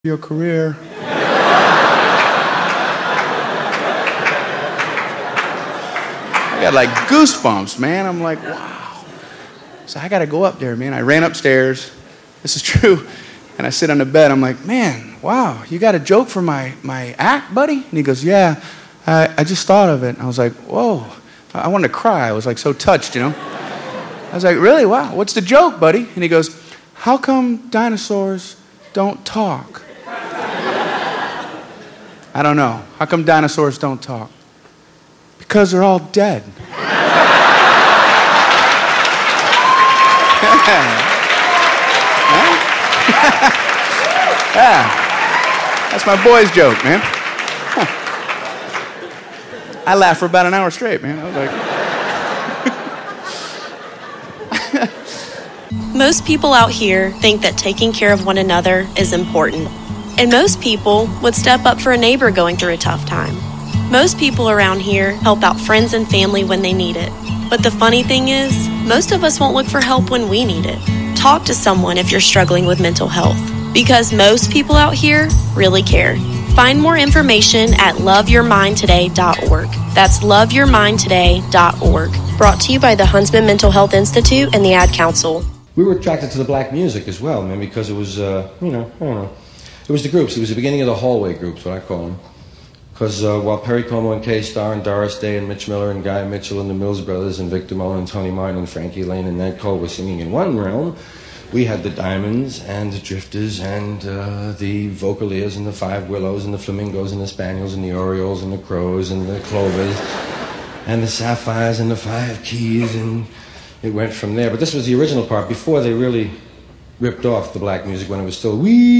your career. I got like goosebumps, man. I'm like, wow. So I got to go up there, man. I ran upstairs. This is true. And I sit on the bed. I'm like, man, wow, you got a joke for my act, buddy? And he goes, yeah, I just thought of it. And I was like, whoa. I wanted to cry. I was like so touched, you know. I was like, really? Wow. What's the joke, buddy? And he goes, how come dinosaurs don't talk? I don't know. How come dinosaurs don't talk? Because they're all dead. Yeah. That's my boy's joke, man. I laughed for about an hour straight, man. I was like... Most people out here think that taking care of one another is important. And most people would step up for a neighbor going through a tough time. Most people around here help out friends and family when they need it. But the funny thing is, most of us won't look for help when we need it. Talk to someone if you're struggling with mental health, because most people out here really care. Find more information at loveyourmindtoday.org. That's loveyourmindtoday.org. Brought to you by the Huntsman Mental Health Institute and the Ad Council. We were attracted to the black music as well, man, because it was, I don't know. It was the groups. It was the beginning of the hallway groups, what I call them. Because while Perry Como and Kay Starr and Doris Day and Mitch Miller and Guy Mitchell and the Mills Brothers and Victor Mullin and Tony Martin and Frankie Lane and Ned Cole were singing in one realm, we had the Diamonds and the Drifters and the Vocaliers and the Five Willows and the Flamingos and the Spaniels and the Orioles and the Crows and the Clovers and the Sapphires and the Five Keys, and it went from there. But this was the original part before they really ripped off the black music, when it was still we